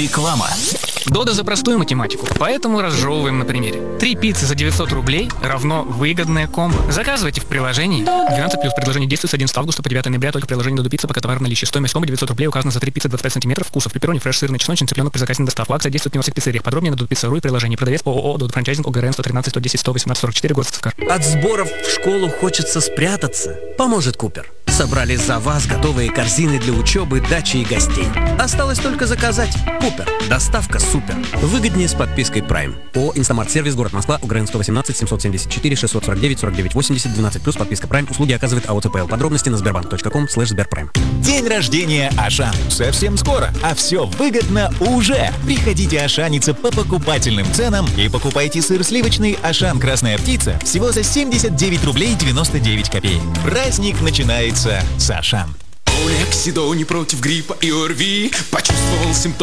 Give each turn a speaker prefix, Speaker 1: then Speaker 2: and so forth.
Speaker 1: Реклама.
Speaker 2: Дода за простую математику, поэтому разжевываем на примере. 3 пиццы за 900 рублей равно выгодное комбо. Заказывайте в приложении. 12+ предложение действует с 11 августа по 9 ноября, только приложение Dodo Pizza, пока товар в наличии. Стоимость комбо 900 рублей указана за 3 пиццы 25 сантиметров вкусов. Пепперони, фреш, сырный, чесночный, цыпленок при заказе на доставку. Акция действует не во всех пиццериях. Подробнее на Dodopizza.ru и приложении. Продавец ООО Dodo Франчайзинг ОГРН 113 110 118 44 год Сыктывкар.
Speaker 3: От сборов в школу хочется спрятаться. Поможет Купер. Собрали за вас готовые корзины для учебы, дачи и гостей. Осталось только заказать. Купер. Доставка супер. Выгоднее с подпиской Prime. ООО «Инстамарт Сервис», город Москва, УГРН 118 774 649 49 80 12+, подписка Prime. Услуги оказывает АО ТПЛ. Подробности на sberbank.com/sberprime.
Speaker 1: День рождения Ашан. Совсем скоро, а все выгодно уже. Приходите ашаниться по покупательным ценам и покупайте сыр сливочный Ашан Красная Птица всего за 79 рублей 99 копеек. Праздник начинается с Ашан.
Speaker 4: Олексидони против гриппа и ОРВИ. Почувствовал симптомы.